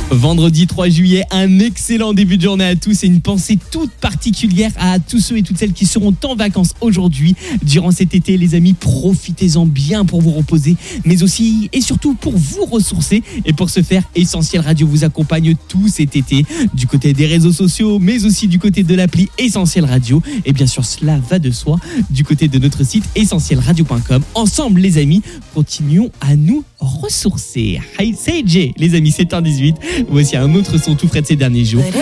Vendredi 3 juillet, un excellent début de journée à tous et une pensée toute particulière à tous ceux et toutes celles qui seront en vacances aujourd'hui. Durant cet été, les amis, profitez-en bien pour vous reposer, mais aussi et surtout pour vous ressourcer. Et pour ce faire, Essentiel Radio vous accompagne tout cet été, du côté des réseaux sociaux, mais aussi du côté de l'appli Essentiel Radio. Et bien sûr, cela va de soi, du côté de notre site essentielradio.com. Ensemble, les amis, continuons à nous ressourcer. Hey, c'est Jay, les amis, c'est 1h18. Voici un autre son tout frais de ces derniers jours.